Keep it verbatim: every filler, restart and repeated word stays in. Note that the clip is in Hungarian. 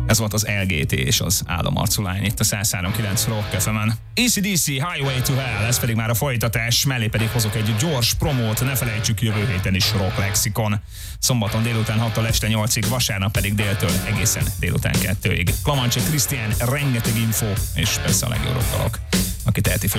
Ez volt az el gé té és az államarcú lány itt a száz három kilenc Rock ef emen. á cé dé cé Highway to Hell, ez pedig már a folytatás, mellé pedig hozok egy gyors promót, ne felejtsük, jövő héten is Rock Lexikon. Szombaton délután hattól este nyolcig, vasárnap pedig déltől egészen délután kettőig. Klamacsi Krisztián, rengeteg info, és persze a legjobb rockalok, aki teheti fő